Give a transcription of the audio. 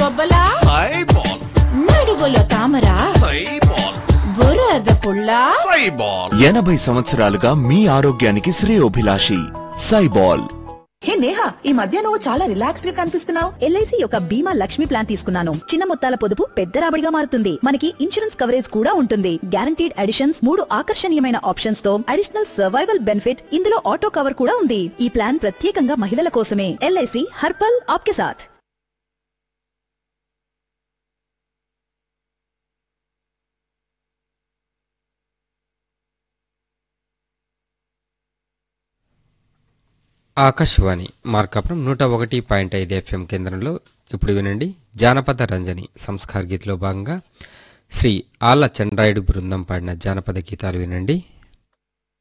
బొబ్బలా సైబాల్, నడువులో తామర సైబాల్, బురద పుల్ల సైబాల్. 80 సంవత్సరాలుగా మీ ఆరోగ్యానికి శ్రేయోభిలాషి సైబాల్. హే నేహా, ఈ మధ్య నువ్వు చాలా రిలాక్స్డ్ గా కనిపిస్తున్నావు. ఎల్ఐసి యొక్క బీమా లక్ష్మి ప్లాన్ తీసుకున్నాను. చిన్న మొత్తాల పొదుపు పెద్ద రాబడిగా మారుతుంది. మనకి ఇన్సూరెన్స్ కవరేజ్ కూడా ఉంటుంది. గ్యారంటీడ్ అడిషన్స్, 3 ఆకర్షణీయమైన ఆప్షన్స్ తో అడిషనల్ సర్వైవల్ బెనిఫిట్, ఇందులో ఆటో కవర్ కూడా ఉంది. ఈ ప్లాన్ ప్రత్యేకంగా మహిళల కోసమే. ఎల్ఐసి హర్పల్ ఆప్కే సాథ్. ఆకాశవాణి మార్కాపురం 101.5 FM కేంద్రంలో ఇప్పుడు వినండి జానపద రంజని సంస్కార గీతలో భాగంగా శ్రీ ఆళ్ల చంద్రాయుడు బృందం పాడిన జానపద గీతాలు వినండి.